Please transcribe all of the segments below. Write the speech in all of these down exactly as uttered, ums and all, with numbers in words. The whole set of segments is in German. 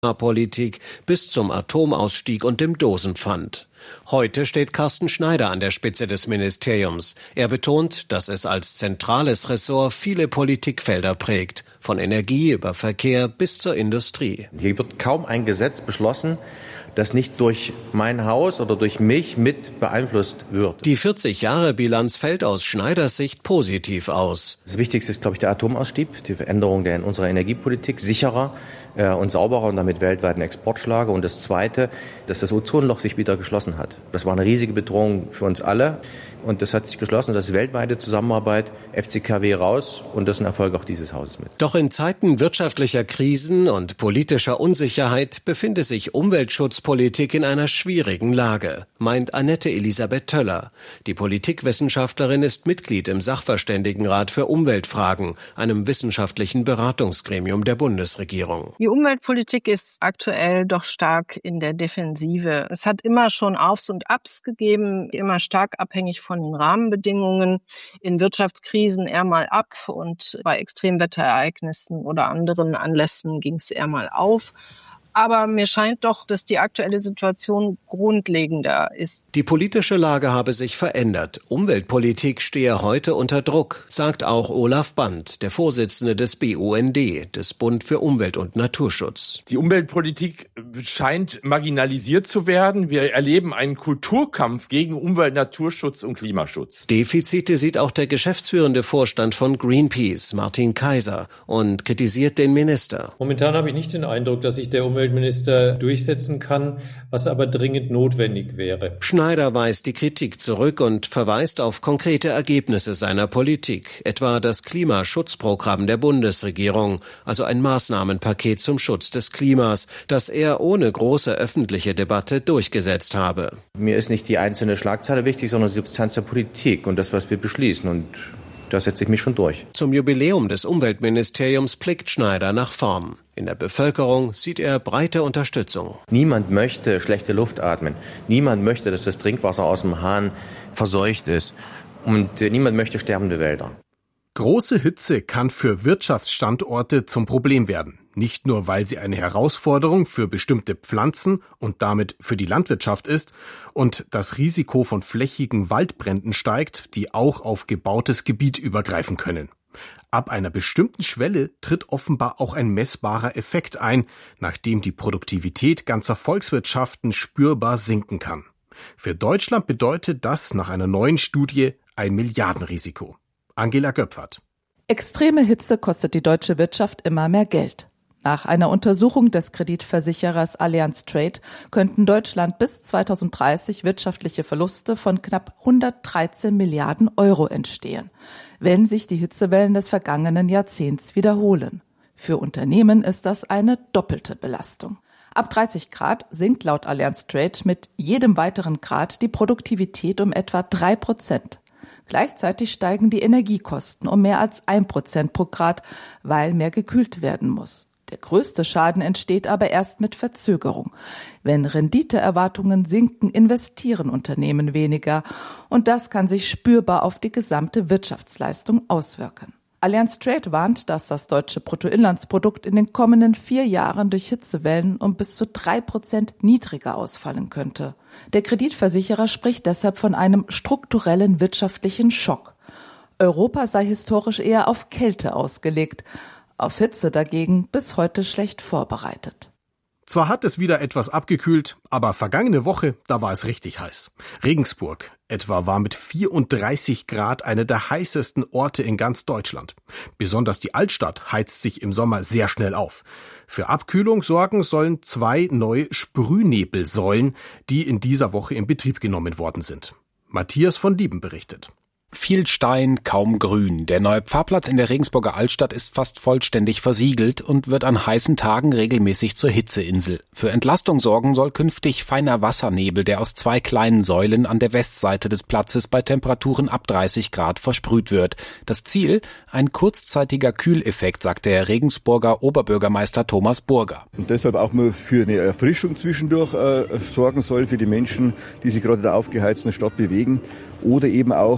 Politik bis zum Atomausstieg und dem Dosenpfand. Heute steht Carsten Schneider an der Spitze des Ministeriums. Er betont, dass es als zentrales Ressort viele Politikfelder prägt, von Energie über Verkehr bis zur Industrie. Hier wird kaum ein Gesetz beschlossen, das nicht durch mein Haus oder durch mich mit beeinflusst wird. Die vierzig-Jahre-Bilanz fällt aus Schneiders Sicht positiv aus. Das Wichtigste ist, glaube ich, der Atomausstieg, die Veränderung der in unserer Energiepolitik, sicherer äh, und sauberer und damit weltweit ein Exportschlager. Und das Zweite, dass das Ozonloch sich wieder geschlossen hat. Das war eine riesige Bedrohung für uns alle. Und das hat sich geschlossen. Das ist weltweite Zusammenarbeit, F C K W raus. Und das ist ein Erfolg auch dieses Hauses mit. Doch in Zeiten wirtschaftlicher Krisen und politischer Unsicherheit befinde sich Umweltschutzpolitik in einer schwierigen Lage, meint Annette Elisabeth Töller. Die Politikwissenschaftlerin ist Mitglied im Sachverständigenrat für Umweltfragen, einem wissenschaftlichen Beratungsgremium der Bundesregierung. Die Umweltpolitik ist aktuell doch stark in der Defensive. Es hat immer schon Aufs und Abs gegeben, immer stark abhängig von von den Rahmenbedingungen, in Wirtschaftskrisen eher mal ab und bei Extremwetterereignissen oder anderen Anlässen ging es eher mal auf. Aber mir scheint doch, dass die aktuelle Situation grundlegender ist. Die politische Lage habe sich verändert. Umweltpolitik stehe heute unter Druck, sagt auch Olaf Band, der Vorsitzende des B U N D, des Bund für Umwelt und Naturschutz. Die Umweltpolitik scheint marginalisiert zu werden. Wir erleben einen Kulturkampf gegen Umwelt, Naturschutz und Klimaschutz. Defizite sieht auch der geschäftsführende Vorstand von Greenpeace, Martin Kaiser, und kritisiert den Minister. Momentan habe ich nicht den Eindruck, dass sich der Umwelt Umweltminister durchsetzen kann, was aber dringend notwendig wäre. Schneider weist die Kritik zurück und verweist auf konkrete Ergebnisse seiner Politik, etwa das Klimaschutzprogramm der Bundesregierung, also ein Maßnahmenpaket zum Schutz des Klimas, das er ohne große öffentliche Debatte durchgesetzt habe. Mir ist nicht die einzelne Schlagzeile wichtig, sondern die Substanz der Politik und das, was wir beschließen, und da setze ich mich schon durch. Zum Jubiläum des Umweltministeriums blickt Schneider nach vorn. In der Bevölkerung sieht er breite Unterstützung. Niemand möchte schlechte Luft atmen. Niemand möchte, dass das Trinkwasser aus dem Hahn verseucht ist. Und niemand möchte sterbende Wälder. Große Hitze kann für Wirtschaftsstandorte zum Problem werden. Nicht nur, weil sie eine Herausforderung für bestimmte Pflanzen und damit für die Landwirtschaft ist und das Risiko von flächigen Waldbränden steigt, die auch auf gebautes Gebiet übergreifen können. Ab einer bestimmten Schwelle tritt offenbar auch ein messbarer Effekt ein, nachdem die Produktivität ganzer Volkswirtschaften spürbar sinken kann. Für Deutschland bedeutet das nach einer neuen Studie ein Milliardenrisiko. Angela Göpfert. Extreme Hitze kostet die deutsche Wirtschaft immer mehr Geld. Nach einer Untersuchung des Kreditversicherers Allianz Trade könnten Deutschland bis zweitausenddreißig wirtschaftliche Verluste von knapp hundertdreizehn Milliarden Euro entstehen, wenn sich die Hitzewellen des vergangenen Jahrzehnts wiederholen. Für Unternehmen ist das eine doppelte Belastung. Ab dreißig Grad sinkt laut Allianz Trade mit jedem weiteren Grad die Produktivität um etwa drei Prozent. Gleichzeitig steigen die Energiekosten um mehr als ein Prozent pro Grad, weil mehr gekühlt werden muss. Der größte Schaden entsteht aber erst mit Verzögerung. Wenn Renditeerwartungen sinken, investieren Unternehmen weniger und das kann sich spürbar auf die gesamte Wirtschaftsleistung auswirken. Allianz Trade warnt, dass das deutsche Bruttoinlandsprodukt in den kommenden vier Jahren durch Hitzewellen um bis zu drei Prozent niedriger ausfallen könnte. Der Kreditversicherer spricht deshalb von einem strukturellen wirtschaftlichen Schock. Europa sei historisch eher auf Kälte ausgelegt, auf Hitze dagegen bis heute schlecht vorbereitet. Zwar hat es wieder etwas abgekühlt, aber vergangene Woche, da war es richtig heiß. Regensburg etwa war mit vierunddreißig Grad einer der heißesten Orte in ganz Deutschland. Besonders die Altstadt heizt sich im Sommer sehr schnell auf. Für Abkühlung sorgen sollen zwei neue Sprühnebelsäulen, die in dieser Woche in Betrieb genommen worden sind. Matthias von Lieben berichtet. Viel Stein, kaum Grün. Der neue Pfarrplatz in der Regensburger Altstadt ist fast vollständig versiegelt und wird an heißen Tagen regelmäßig zur Hitzeinsel. Für Entlastung sorgen soll künftig feiner Wassernebel, der aus zwei kleinen Säulen an der Westseite des Platzes bei Temperaturen ab dreißig Grad versprüht wird. Das Ziel? Ein kurzzeitiger Kühleffekt, sagt der Regensburger Oberbürgermeister Thomas Burger. Und deshalb auch mal für eine Erfrischung zwischendurch äh, sorgen soll für die Menschen, die sich gerade in der aufgeheizten Stadt bewegen. Oder eben auch bis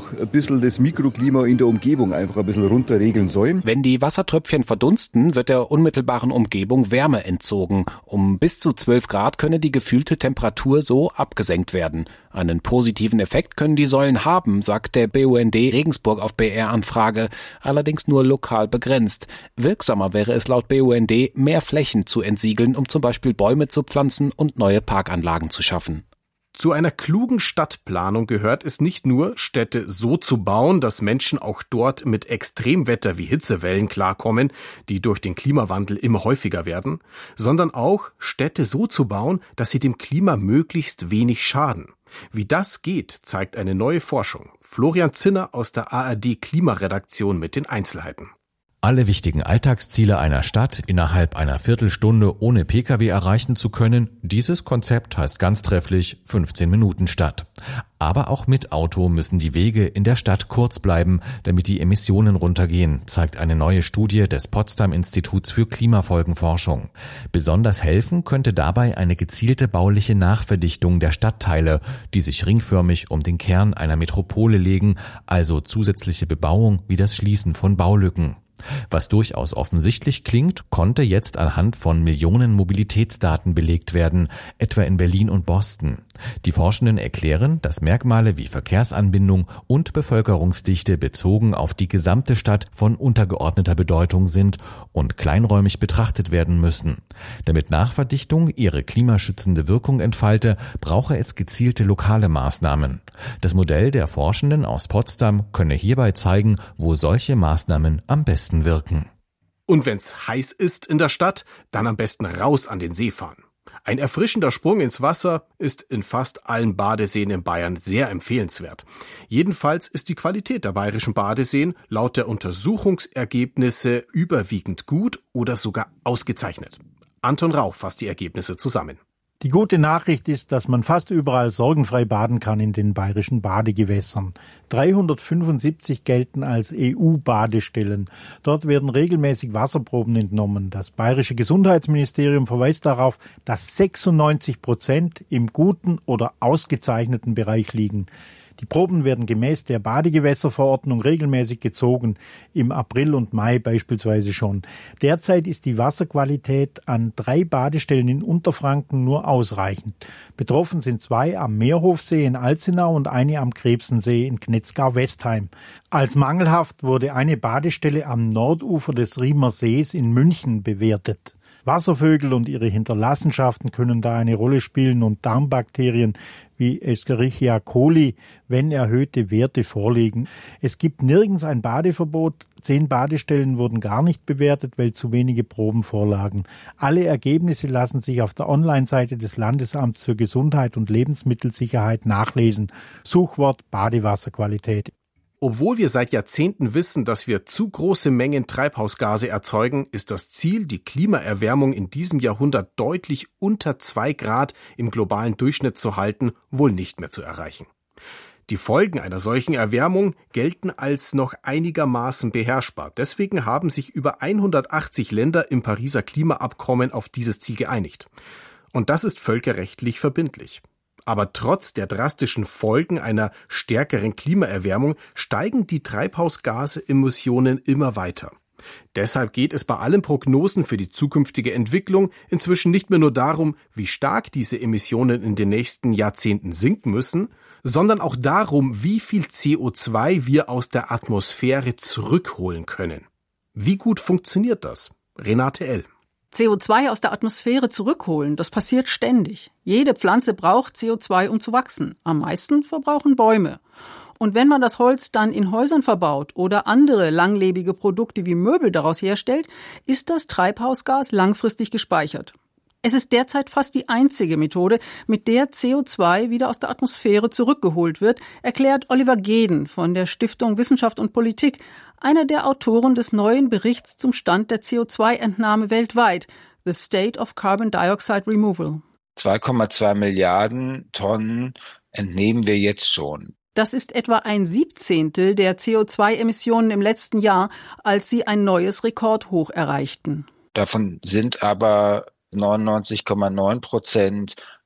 bisschen das Mikroklima in der Umgebung einfach ein bisschen runterregeln sollen. Wenn die Wassertröpfchen verdunsten, wird der unmittelbaren Umgebung Wärme entzogen. Um bis zu zwölf Grad könne die gefühlte Temperatur so abgesenkt werden. Einen positiven Effekt können die Säulen haben, sagt der B U N D Regensburg auf B R-Anfrage, allerdings nur lokal begrenzt. Wirksamer wäre es laut B U N D, mehr Flächen zu entsiegeln, um zum Beispiel Bäume zu pflanzen und neue Parkanlagen zu schaffen. Zu einer klugen Stadtplanung gehört es nicht nur, Städte so zu bauen, dass Menschen auch dort mit Extremwetter wie Hitzewellen klarkommen, die durch den Klimawandel immer häufiger werden, sondern auch Städte so zu bauen, dass sie dem Klima möglichst wenig schaden. Wie das geht, zeigt eine neue Forschung. Florian Zinner aus der A R D-Klimaredaktion mit den Einzelheiten. Alle wichtigen Alltagsziele einer Stadt innerhalb einer Viertelstunde ohne Pkw erreichen zu können, dieses Konzept heißt ganz trefflich fünfzehn Minuten Stadt. Aber auch mit Auto müssen die Wege in der Stadt kurz bleiben, damit die Emissionen runtergehen, zeigt eine neue Studie des Potsdam-Instituts für Klimafolgenforschung. Besonders helfen könnte dabei eine gezielte bauliche Nachverdichtung der Stadtteile, die sich ringförmig um den Kern einer Metropole legen, also zusätzliche Bebauung wie das Schließen von Baulücken. Was durchaus offensichtlich klingt, konnte jetzt anhand von Millionen Mobilitätsdaten belegt werden, etwa in Berlin und Boston. Die Forschenden erklären, dass Merkmale wie Verkehrsanbindung und Bevölkerungsdichte bezogen auf die gesamte Stadt von untergeordneter Bedeutung sind und kleinräumig betrachtet werden müssen. Damit Nachverdichtung ihre klimaschützende Wirkung entfalte, brauche es gezielte lokale Maßnahmen. Das Modell der Forschenden aus Potsdam könne hierbei zeigen, wo solche Maßnahmen am besten wirken. Und wenn's heiß ist in der Stadt, dann am besten raus an den See fahren. Ein erfrischender Sprung ins Wasser ist in fast allen Badeseen in Bayern sehr empfehlenswert. Jedenfalls ist die Qualität der bayerischen Badeseen laut der Untersuchungsergebnisse überwiegend gut oder sogar ausgezeichnet. Anton Rauch fasst die Ergebnisse zusammen. Die gute Nachricht ist, dass man fast überall sorgenfrei baden kann in den bayerischen Badegewässern. dreihundertfünfundsiebzig gelten als E U-Badestellen. Dort werden regelmäßig Wasserproben entnommen. Das bayerische Gesundheitsministerium verweist darauf, dass sechsundneunzig Prozent im guten oder ausgezeichneten Bereich liegen. Die Proben werden gemäß der Badegewässerverordnung regelmäßig gezogen, im April und Mai beispielsweise schon. Derzeit ist die Wasserqualität an drei Badestellen in Unterfranken nur ausreichend. Betroffen sind zwei am Meerhofsee in Alzenau und eine am Krebsensee in Knetzgau-Westheim. Als mangelhaft wurde eine Badestelle am Nordufer des Riemer Sees in München bewertet. Wasservögel und ihre Hinterlassenschaften können da eine Rolle spielen und Darmbakterien wie Escherichia coli, wenn erhöhte Werte vorliegen. Es gibt nirgends ein Badeverbot. Zehn Badestellen wurden gar nicht bewertet, weil zu wenige Proben vorlagen. Alle Ergebnisse lassen sich auf der Online-Seite des Landesamts für Gesundheit und Lebensmittelsicherheit nachlesen. Suchwort Badewasserqualität. Obwohl wir seit Jahrzehnten wissen, dass wir zu große Mengen Treibhausgase erzeugen, ist das Ziel, die Klimaerwärmung in diesem Jahrhundert deutlich unter zwei Grad im globalen Durchschnitt zu halten, wohl nicht mehr zu erreichen. Die Folgen einer solchen Erwärmung gelten als noch einigermaßen beherrschbar. Deswegen haben sich über hundertachtzig Länder im Pariser Klimaabkommen auf dieses Ziel geeinigt. Und das ist völkerrechtlich verbindlich. Aber trotz der drastischen Folgen einer stärkeren Klimaerwärmung steigen die Treibhausgasemissionen immer weiter. Deshalb geht es bei allen Prognosen für die zukünftige Entwicklung inzwischen nicht mehr nur darum, wie stark diese Emissionen in den nächsten Jahrzehnten sinken müssen, sondern auch darum, wie viel C O zwei wir aus der Atmosphäre zurückholen können. Wie gut funktioniert das? Renate L. C O zwei aus der Atmosphäre zurückholen, das passiert ständig. Jede Pflanze braucht C O zwei, um zu wachsen. Am meisten verbrauchen Bäume. Und wenn man das Holz dann in Häusern verbaut oder andere langlebige Produkte wie Möbel daraus herstellt, ist das Treibhausgas langfristig gespeichert. Es ist derzeit fast die einzige Methode, mit der C O zwei wieder aus der Atmosphäre zurückgeholt wird, erklärt Oliver Geden von der Stiftung Wissenschaft und Politik, einer der Autoren des neuen Berichts zum Stand der C O zwei Entnahme weltweit, The State of Carbon Dioxide Removal. zwei Komma zwei Milliarden Tonnen entnehmen wir jetzt schon. Das ist etwa ein Siebzehntel der C O zwei Emissionen im letzten Jahr, als sie ein neues Rekordhoch erreichten. Davon sind aber neunundneunzig Komma neun Prozent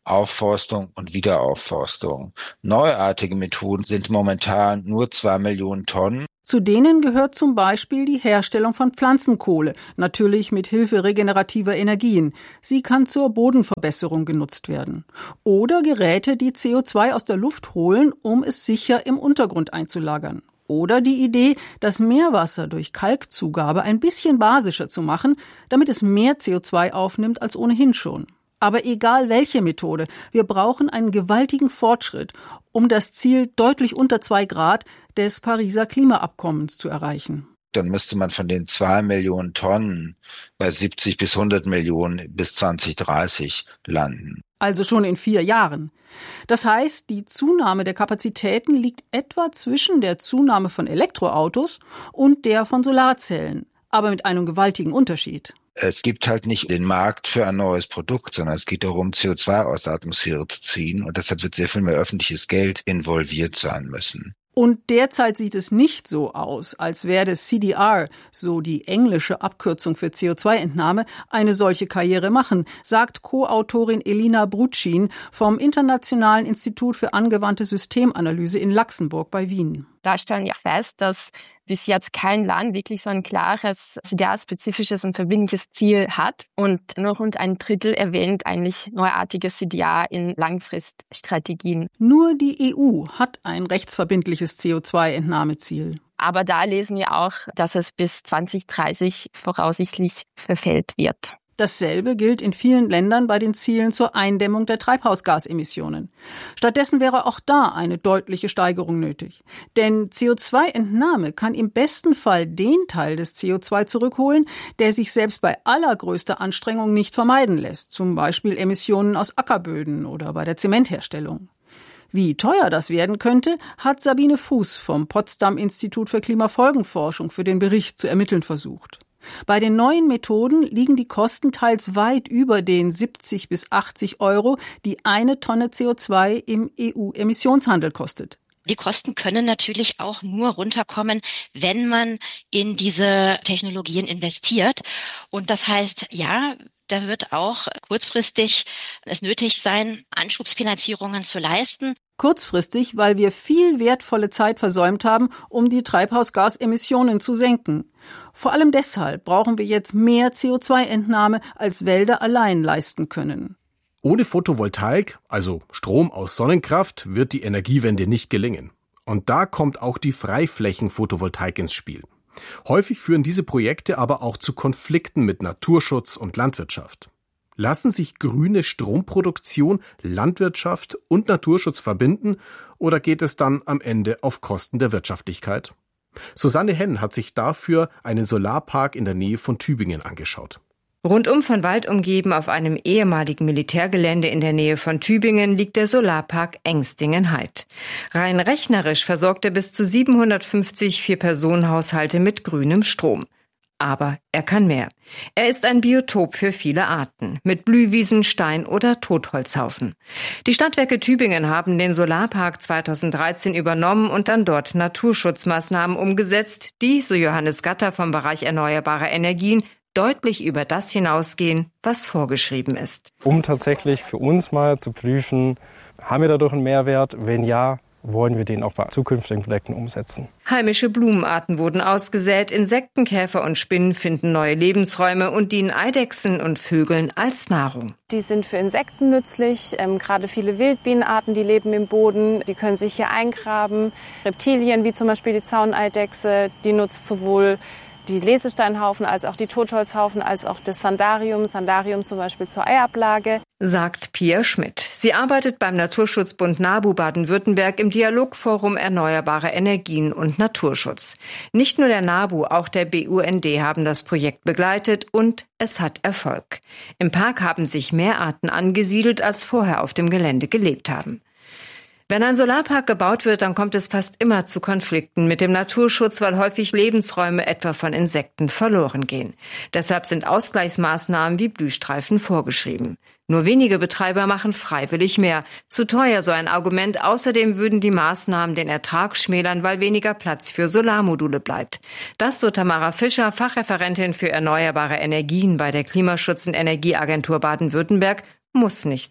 Aufforstung und Wiederaufforstung. Neuartige Methoden sind momentan nur zwei Millionen Tonnen. Zu denen gehört zum Beispiel die Herstellung von Pflanzenkohle, natürlich mit Hilfe regenerativer Energien. Sie kann zur Bodenverbesserung genutzt werden. Oder Geräte, die C O zwei aus der Luft holen, um es sicher im Untergrund einzulagern. Oder die Idee, das Meerwasser durch Kalkzugabe ein bisschen basischer zu machen, damit es mehr C O zwei aufnimmt als ohnehin schon. Aber egal welche Methode, wir brauchen einen gewaltigen Fortschritt, um das Ziel deutlich unter zwei Grad des Pariser Klimaabkommens zu erreichen. Dann müsste man von den zwei Millionen Tonnen bei siebzig bis hundert Millionen bis zwanzig dreißig landen. Also schon in vier Jahren. Das heißt, die Zunahme der Kapazitäten liegt etwa zwischen der Zunahme von Elektroautos und der von Solarzellen, aber mit einem gewaltigen Unterschied. Es gibt halt nicht den Markt für ein neues Produkt, sondern es geht darum, C O zwei aus der Atmosphäre zu ziehen. Und deshalb wird sehr viel mehr öffentliches Geld involviert sein müssen. Und derzeit sieht es nicht so aus, als werde C D R, so die englische Abkürzung für C O zwei Entnahme, eine solche Karriere machen, sagt Co-Autorin Elina Brutschin vom Internationalen Institut für angewandte Systemanalyse in Luxemburg bei Wien. Da stellen wir fest, dass bis jetzt kein Land wirklich so ein klares, C D R-spezifisches und verbindliches Ziel hat. Und nur rund ein Drittel erwähnt eigentlich neuartige C D R in Langfriststrategien. Nur die E U hat ein rechtsverbindliches C O zwei Entnahmeziel. Aber da lesen wir auch, dass es bis zwanzig dreißig voraussichtlich verfehlt wird. Dasselbe gilt in vielen Ländern bei den Zielen zur Eindämmung der Treibhausgasemissionen. Stattdessen wäre auch da eine deutliche Steigerung nötig. Denn C O zwei Entnahme kann im besten Fall den Teil des C O zwei zurückholen, der sich selbst bei allergrößter Anstrengung nicht vermeiden lässt, zum Beispiel Emissionen aus Ackerböden oder bei der Zementherstellung. Wie teuer das werden könnte, hat Sabine Fuß vom Potsdam Institut für Klimafolgenforschung für den Bericht zu ermitteln versucht. Bei den neuen Methoden liegen die Kosten teils weit über den siebzig bis achtzig Euro, die eine Tonne C O zwei im E U-Emissionshandel kostet. Die Kosten können natürlich auch nur runterkommen, wenn man in diese Technologien investiert. Und das heißt, ja, da wird auch kurzfristig es nötig sein, Anschubsfinanzierungen zu leisten. Kurzfristig, weil wir viel wertvolle Zeit versäumt haben, um die Treibhausgasemissionen zu senken. Vor allem deshalb brauchen wir jetzt mehr C O zwei Entnahme, als Wälder allein leisten können. Ohne Photovoltaik, also Strom aus Sonnenkraft, wird die Energiewende nicht gelingen. Und da kommt auch die Freiflächenphotovoltaik ins Spiel. Häufig führen diese Projekte aber auch zu Konflikten mit Naturschutz und Landwirtschaft. Lassen sich grüne Stromproduktion, Landwirtschaft und Naturschutz verbinden oder geht es dann am Ende auf Kosten der Wirtschaftlichkeit? Susanne Henn hat sich dafür einen Solarpark in der Nähe von Tübingen angeschaut. Rundum von Wald umgeben auf einem ehemaligen Militärgelände in der Nähe von Tübingen liegt der Solarpark Engstingen-Heid. Rein rechnerisch versorgt er bis zu siebenhundertfünfzig Vier-Personen-Haushalte mit grünem Strom. Aber er kann mehr. Er ist ein Biotop für viele Arten, mit Blühwiesen, Stein- oder Totholzhaufen. Die Stadtwerke Tübingen haben den Solarpark zweitausenddreizehn übernommen und dann dort Naturschutzmaßnahmen umgesetzt, die, so Johannes Gatter vom Bereich erneuerbare Energien, deutlich über das hinausgehen, was vorgeschrieben ist. Um tatsächlich für uns mal zu prüfen, haben wir dadurch einen Mehrwert? Wenn ja, wollen wir den auch bei zukünftigen Projekten umsetzen. Heimische Blumenarten wurden ausgesät, Insekten, Käfer und Spinnen finden neue Lebensräume und dienen Eidechsen und Vögeln als Nahrung. Die sind für Insekten nützlich, ähm, gerade viele Wildbienenarten, die leben im Boden, die können sich hier eingraben. Reptilien wie zum Beispiel die Zauneidechse, die nutzt sowohl die Lesesteinhaufen als auch die Totholzhaufen, als auch das Sandarium, Sandarium zum Beispiel zur Eiablage. Sagt Pia Schmidt. Sie arbeitet beim Naturschutzbund NABU Baden-Württemberg im Dialogforum Erneuerbare Energien und Naturschutz. Nicht nur der NABU, auch der B U N D haben das Projekt begleitet und es hat Erfolg. Im Park haben sich mehr Arten angesiedelt, als vorher auf dem Gelände gelebt haben. Wenn ein Solarpark gebaut wird, dann kommt es fast immer zu Konflikten mit dem Naturschutz, weil häufig Lebensräume etwa von Insekten verloren gehen. Deshalb sind Ausgleichsmaßnahmen wie Blühstreifen vorgeschrieben. Nur wenige Betreiber machen freiwillig mehr. Zu teuer, so ein Argument. Außerdem würden die Maßnahmen den Ertrag schmälern, weil weniger Platz für Solarmodule bleibt. Das, so Tamara Fischer, Fachreferentin für erneuerbare Energien bei der Klimaschutz- und Energieagentur Baden-Württemberg, muss nicht sein.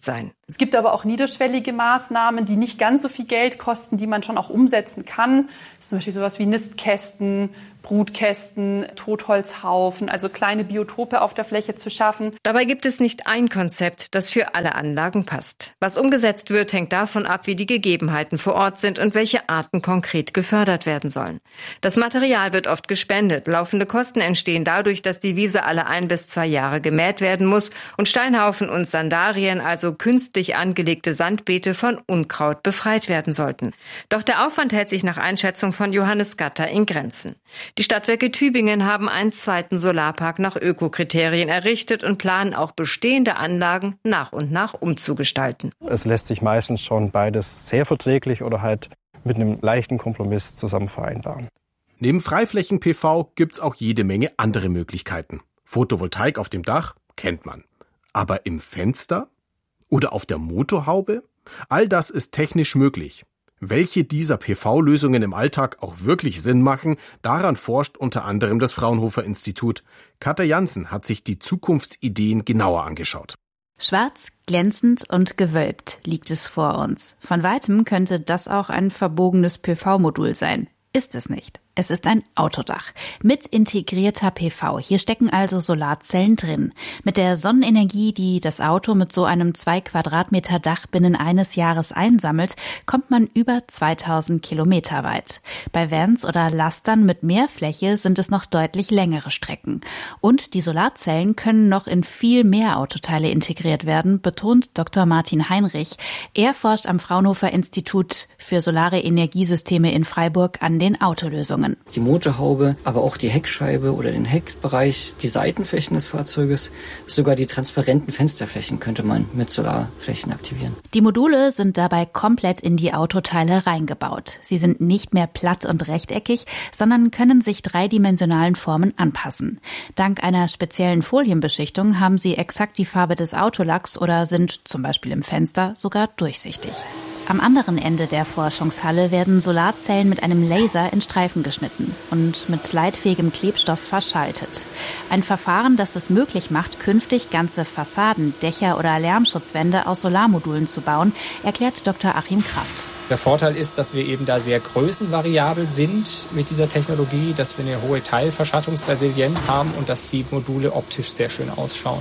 Es gibt aber auch niederschwellige Maßnahmen, die nicht ganz so viel Geld kosten, die man schon auch umsetzen kann. Das ist zum Beispiel sowas wie Nistkästen, Brutkästen, Totholzhaufen, also kleine Biotope auf der Fläche zu schaffen. Dabei gibt es nicht ein Konzept, das für alle Anlagen passt. Was umgesetzt wird, hängt davon ab, wie die Gegebenheiten vor Ort sind und welche Arten konkret gefördert werden sollen. Das Material wird oft gespendet. Laufende Kosten entstehen dadurch, dass die Wiese alle ein bis zwei Jahre gemäht werden muss und Steinhaufen und Sandarien, also künstlich angelegte Sandbeete, von Unkraut befreit werden sollten. Doch der Aufwand hält sich nach Einschätzung von Johannes Gatter in Grenzen. Die Stadtwerke Tübingen haben einen zweiten Solarpark nach Ökokriterien errichtet und planen auch bestehende Anlagen nach und nach umzugestalten. Es lässt sich meistens schon beides sehr verträglich oder halt mit einem leichten Kompromiss zusammen vereinbaren. Neben Freiflächen-P V gibt's auch jede Menge andere Möglichkeiten. Photovoltaik auf dem Dach kennt man. Aber im Fenster? Oder auf der Motorhaube? All das ist technisch möglich. Welche dieser P V-Lösungen im Alltag auch wirklich Sinn machen, daran forscht unter anderem das Fraunhofer-Institut. Katja Jansen hat sich die Zukunftsideen genauer angeschaut. Schwarz, glänzend und gewölbt liegt es vor uns. Von weitem könnte das auch ein verbogenes P V-Modul sein. Ist es nicht. Es ist ein Autodach mit integrierter P V. Hier stecken also Solarzellen drin. Mit der Sonnenenergie, die das Auto mit so einem zwei Quadratmeter Dach binnen eines Jahres einsammelt, kommt man über zweitausend Kilometer weit. Bei Vans oder Lastern mit mehr Fläche sind es noch deutlich längere Strecken. Und die Solarzellen können noch in viel mehr Autoteile integriert werden, betont Doktor Martin Heinrich. Er forscht am Fraunhofer Institut für solare Energiesysteme in Freiburg an den Autolösungen. Die Motorhaube, aber auch die Heckscheibe oder den Heckbereich, die Seitenflächen des Fahrzeuges, sogar die transparenten Fensterflächen könnte man mit Solarflächen aktivieren. Die Module sind dabei komplett in die Autoteile reingebaut. Sie sind nicht mehr platt und rechteckig, sondern können sich dreidimensionalen Formen anpassen. Dank einer speziellen Folienbeschichtung haben sie exakt die Farbe des Autolacks oder sind zum Beispiel im Fenster sogar durchsichtig. Am anderen Ende der Forschungshalle werden Solarzellen mit einem Laser in Streifen geschnitten und mit leitfähigem Klebstoff verschaltet. Ein Verfahren, das es möglich macht, künftig ganze Fassaden, Dächer oder Lärmschutzwände aus Solarmodulen zu bauen, erklärt Doktor Achim Kraft. Der Vorteil ist, dass wir eben da sehr größenvariabel sind mit dieser Technologie, dass wir eine hohe Teilverschattungsresilienz haben und dass die Module optisch sehr schön ausschauen.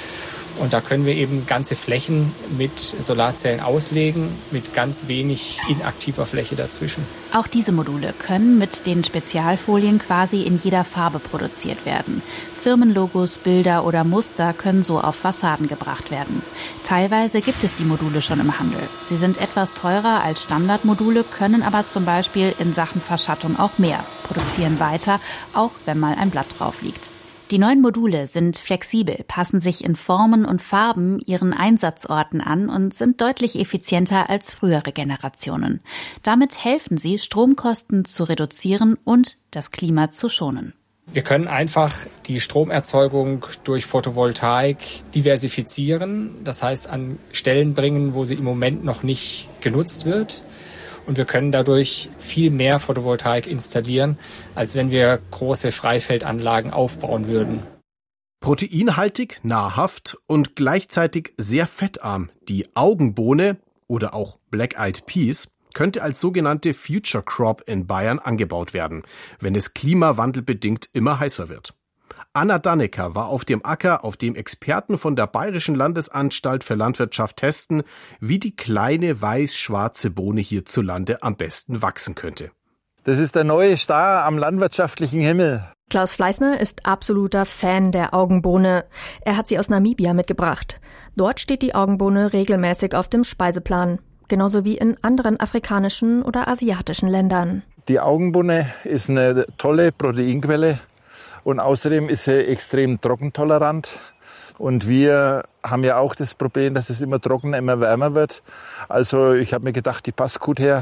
Und da können wir eben ganze Flächen mit Solarzellen auslegen, mit ganz wenig inaktiver Fläche dazwischen. Auch diese Module können mit den Spezialfolien quasi in jeder Farbe produziert werden. Firmenlogos, Bilder oder Muster können so auf Fassaden gebracht werden. Teilweise gibt es die Module schon im Handel. Sie sind etwas teurer als Standardmodule, können aber zum Beispiel in Sachen Verschattung auch mehr, produzieren weiter, auch wenn mal ein Blatt drauf liegt. Die neuen Module sind flexibel, passen sich in Formen und Farben ihren Einsatzorten an und sind deutlich effizienter als frühere Generationen. Damit helfen sie, Stromkosten zu reduzieren und das Klima zu schonen. Wir können einfach die Stromerzeugung durch Photovoltaik diversifizieren, das heißt an Stellen bringen, wo sie im Moment noch nicht genutzt wird. Und wir können dadurch viel mehr Photovoltaik installieren, als wenn wir große Freifeldanlagen aufbauen würden. Proteinhaltig, nahrhaft und gleichzeitig sehr fettarm. Die Augenbohne oder auch Black Eyed Peas könnte als sogenannte Future Crop in Bayern angebaut werden, wenn es klimawandelbedingt immer heißer wird. Anna Dannecker war auf dem Acker, auf dem Experten von der Bayerischen Landesanstalt für Landwirtschaft testen, wie die kleine weiß-schwarze Bohne hierzulande am besten wachsen könnte. Das ist der neue Star am landwirtschaftlichen Himmel. Klaus Fleißner ist absoluter Fan der Augenbohne. Er hat sie aus Namibia mitgebracht. Dort steht die Augenbohne regelmäßig auf dem Speiseplan, genauso wie in anderen afrikanischen oder asiatischen Ländern. Die Augenbohne ist eine tolle Proteinquelle. Und außerdem ist sie extrem trockentolerant. Und wir haben ja auch das Problem, dass es immer trockener, immer wärmer wird. Also ich habe mir gedacht, die passt gut her.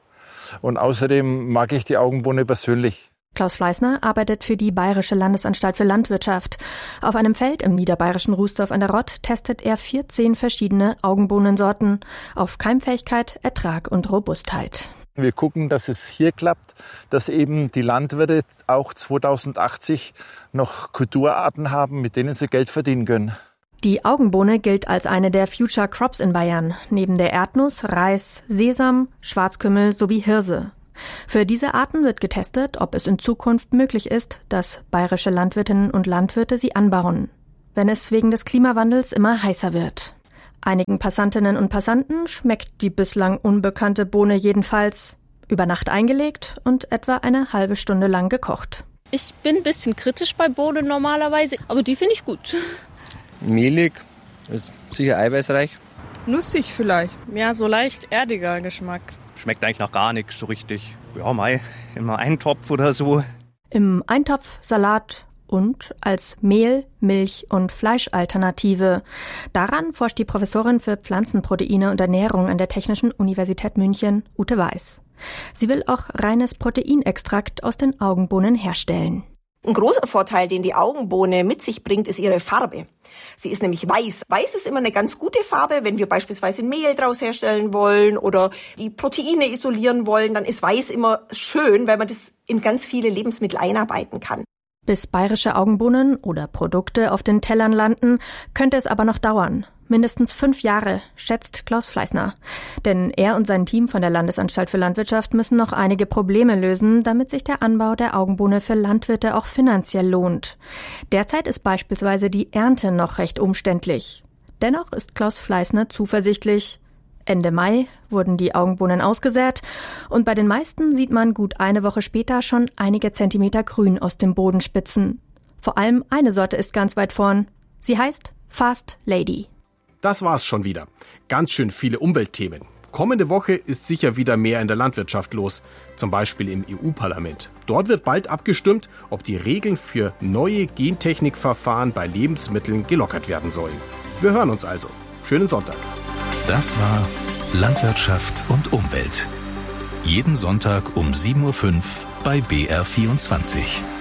Und außerdem mag ich die Augenbohne persönlich. Klaus Fleißner arbeitet für die Bayerische Landesanstalt für Landwirtschaft. Auf einem Feld im niederbayerischen Rußdorf an der Rott testet er vierzehn verschiedene Augenbohnensorten auf Keimfähigkeit, Ertrag und Robustheit. Wir gucken, dass es hier klappt, dass eben die Landwirte auch zweitausendachtzig noch Kulturarten haben, mit denen sie Geld verdienen können. Die Augenbohne gilt als eine der Future Crops in Bayern, neben der Erdnuss, Reis, Sesam, Schwarzkümmel sowie Hirse. Für diese Arten wird getestet, ob es in Zukunft möglich ist, dass bayerische Landwirtinnen und Landwirte sie anbauen, wenn es wegen des Klimawandels immer heißer wird. Einigen Passantinnen und Passanten schmeckt die bislang unbekannte Bohne jedenfalls über Nacht eingelegt und etwa eine halbe Stunde lang gekocht. Ich bin ein bisschen kritisch bei Bohnen normalerweise, aber die finde ich gut. Mehlig, ist sicher eiweißreich. Nussig vielleicht. Ja, so leicht erdiger Geschmack. Schmeckt eigentlich noch gar nichts so richtig. Ja, mei, immer Eintopf oder so. Im Eintopf, Salat und als Mehl-, Milch- und Fleischalternative. Daran forscht die Professorin für Pflanzenproteine und Ernährung an der Technischen Universität München, Ute Weiß. Sie will auch reines Proteinextrakt aus den Augenbohnen herstellen. Ein großer Vorteil, den die Augenbohne mit sich bringt, ist ihre Farbe. Sie ist nämlich weiß. Weiß ist immer eine ganz gute Farbe. Wenn wir beispielsweise ein Mehl draus herstellen wollen oder die Proteine isolieren wollen, dann ist weiß immer schön, weil man das in ganz viele Lebensmittel einarbeiten kann. Bis bayerische Augenbohnen oder Produkte auf den Tellern landen, könnte es aber noch dauern. Mindestens fünf Jahre, schätzt Klaus Fleißner. Denn er und sein Team von der Landesanstalt für Landwirtschaft müssen noch einige Probleme lösen, damit sich der Anbau der Augenbohne für Landwirte auch finanziell lohnt. Derzeit ist beispielsweise die Ernte noch recht umständlich. Dennoch ist Klaus Fleißner zuversichtlich. Ende Mai wurden die Augenbohnen ausgesät und bei den meisten sieht man gut eine Woche später schon einige Zentimeter Grün aus dem Boden spitzen. Vor allem eine Sorte ist ganz weit vorn. Sie heißt Fast Lady. Das war's schon wieder. Ganz schön viele Umweltthemen. Kommende Woche ist sicher wieder mehr in der Landwirtschaft los, zum Beispiel im E U-Parlament. Dort wird bald abgestimmt, ob die Regeln für neue Gentechnikverfahren bei Lebensmitteln gelockert werden sollen. Wir hören uns also. Schönen Sonntag. Das war Landwirtschaft und Umwelt. Jeden Sonntag um sieben Uhr fünf bei B R vierundzwanzig.